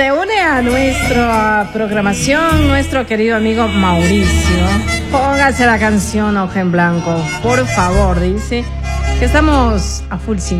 Se une a nuestra programación nuestro querido amigo Mauricio. Póngase la canción Hoja en Blanco, por favor, dice que estamos a full sin